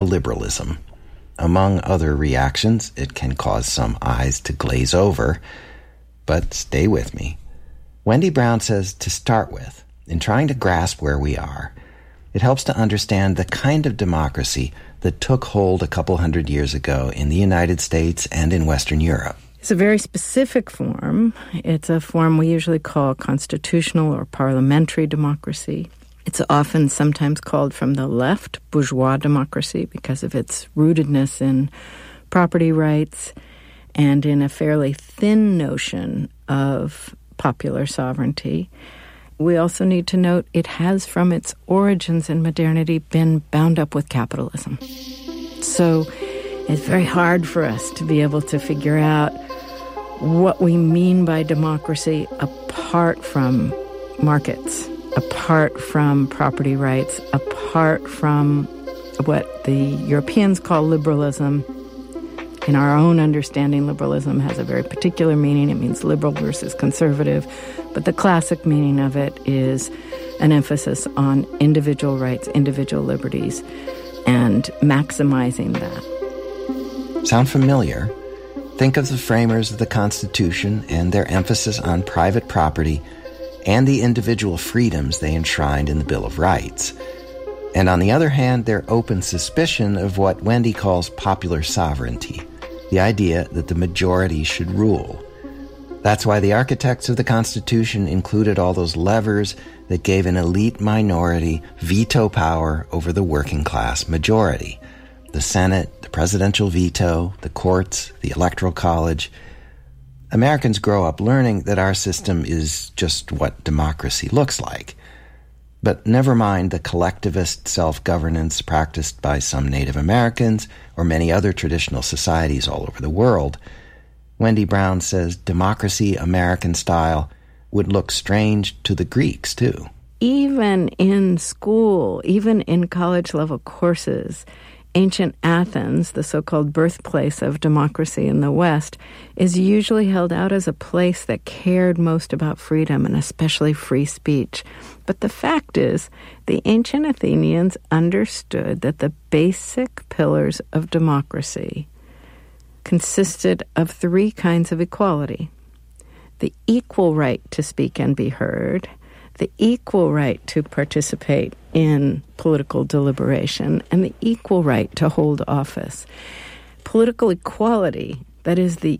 neoliberalism. Among other reactions, it can cause some eyes to glaze over. But stay with me. Wendy Brown says to start with, in trying to grasp where we are, it helps to understand the kind of democracy that took hold a couple hundred years ago in the United States and in Western Europe. It's a very specific form. It's a form we usually call constitutional or parliamentary democracy. It's often sometimes called from the left bourgeois democracy because of its rootedness in property rights and in a fairly thin notion of popular sovereignty. We also need to note it has, from its origins in modernity, been bound up with capitalism. So it's very hard for us to be able to figure out what we mean by democracy apart from markets, apart from property rights, apart from what the Europeans call liberalism. In our own understanding, liberalism has a very particular meaning. It means liberal versus conservative. But the classic meaning of it is an emphasis on individual rights, individual liberties, and maximizing that. Sound familiar? Think of the framers of the Constitution and their emphasis on private property and the individual freedoms they enshrined in the Bill of Rights. And on the other hand, their open suspicion of what Wendy calls popular sovereignty, the idea that the majority should rule. That's why the architects of the Constitution included all those levers that gave an elite minority veto power over the working class majority. The Senate, the presidential veto, the courts, the Electoral College. Americans grow up learning that our system is just what democracy looks like. But never mind the collectivist self-governance practiced by some Native Americans or many other traditional societies all over the world. Wendy Brown says democracy, American style, would look strange to the Greeks, too. Even in school, even in college-level courses, ancient Athens, the so-called birthplace of democracy in the West, is usually held out as a place that cared most about freedom and especially free speech. But the fact is, the ancient Athenians understood that the basic pillars of democracy consisted of three kinds of equality: the equal right to speak and be heard, the equal right to participate in political deliberation, and the equal right to hold office. Political equality, that is the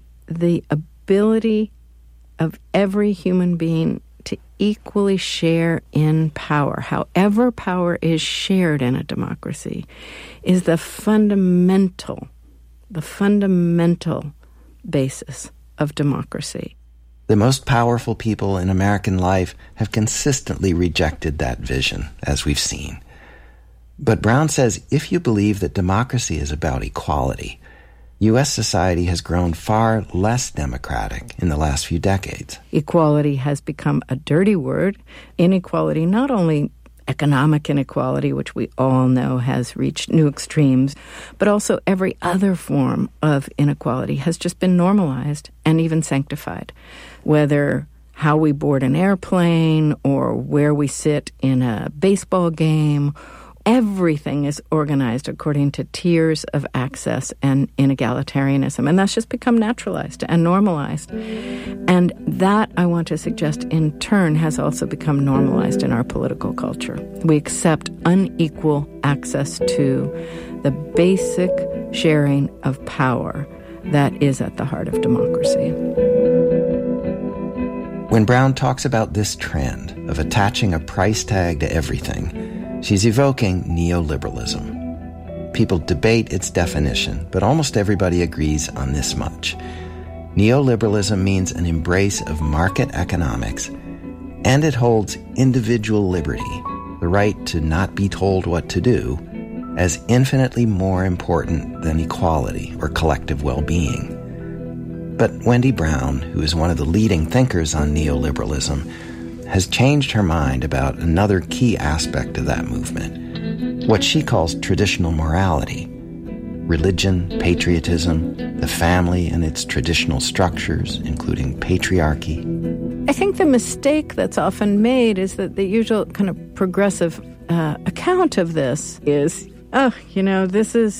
ability of every human being to equally share in power, however power is shared in a democracy, is the fundamental basis of democracy. The most powerful people in American life have consistently rejected that vision, as we've seen. But Brown says if you believe that democracy is about equality, U.S. society has grown far less democratic in the last few decades. Equality has become a dirty word. Inequality, not only economic inequality, which we all know has reached new extremes, but also every other form of inequality has just been normalized and even sanctified. Whether how we board an airplane or where we sit in a baseball game, everything is organized according to tiers of access and inegalitarianism. And that's just become naturalized and normalized. And that, I want to suggest, in turn, has also become normalized in our political culture. We accept unequal access to the basic sharing of power that is at the heart of democracy. When Brown talks about this trend of attaching a price tag to everything, she's evoking neoliberalism. People debate its definition, but almost everybody agrees on this much. Neoliberalism means an embrace of market economics, and it holds individual liberty, the right to not be told what to do, as infinitely more important than equality or collective well-being. But Wendy Brown, who is one of the leading thinkers on neoliberalism, has changed her mind about another key aspect of that movement, what she calls traditional morality: religion, patriotism, the family and its traditional structures, including patriarchy. I think the mistake that's often made is that the usual kind of progressive account of this is, this is